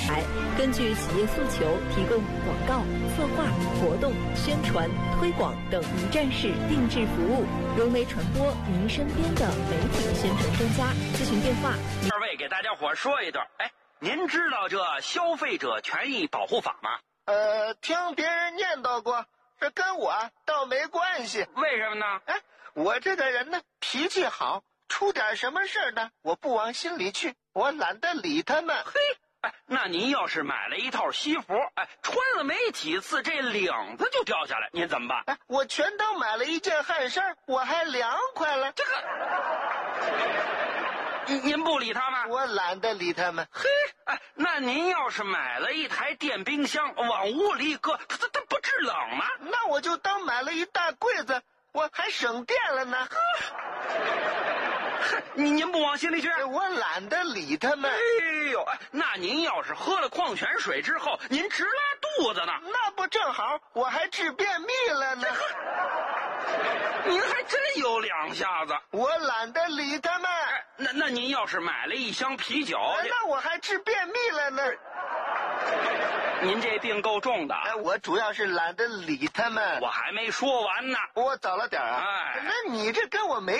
台，根据企业诉求提供广告、策划、活动、宣传、推广等一站式定制服务，融为传播您身边的媒体宣传专家。咨询电话： 二位给大家伙说一段。您知道这消费者权益保护法吗？ 听别人念叨过，这跟我倒没关系。 为什么呢？ 我这个人呢，脾气好，出点什么事呢，我不往心里去，我懒得理他们。 那您要是买了一套西服，穿了没几次，这领子就掉下来，您怎么办？ 我全都买了一件汗衫，我还凉快了。 这个，您不理他们？ 我懒得理他们。 那您要是买了一台电冰箱，往屋里一搁，它不制冷吗？ 那我就当买了一大柜子，我还省电了呢。 您不往心里去？ 我懒得理他们。 那您要是喝了矿泉水之后，您直拉肚子呢？ 那不正好，我还治便秘了呢。 您还真有两下子。 我懒得理他们。 那您要是买了一箱啤酒， 那我还治便秘了呢。 您这病够重的。 我主要是懒得理他们。 我还没说完呢。 我早了点啊。那你这跟我没